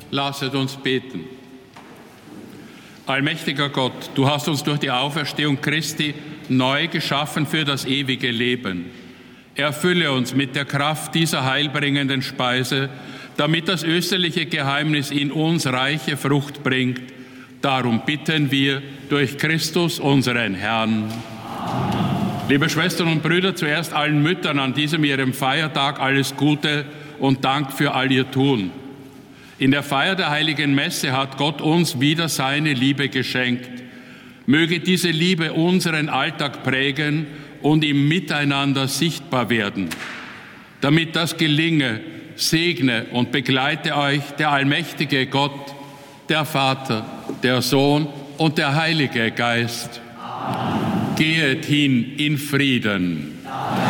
Lasset uns beten. Allmächtiger Gott, du hast uns durch die Auferstehung Christi neu geschaffen für das ewige Leben. Erfülle uns mit der Kraft dieser heilbringenden Speise, damit das österliche Geheimnis in uns reiche Frucht bringt. Darum bitten wir durch Christus, unseren Herrn. Liebe Schwestern und Brüder, zuerst allen Müttern an diesem ihrem Feiertag alles Gute und Dank für all ihr Tun. In der Feier der Heiligen Messe hat Gott uns wieder seine Liebe geschenkt. Möge diese Liebe unseren Alltag prägen und im Miteinander sichtbar werden. Damit das gelinge, segne und begleite euch der allmächtige Gott, der Vater, der Sohn und der Heilige Geist. Amen. Gehet hin in Frieden. Amen.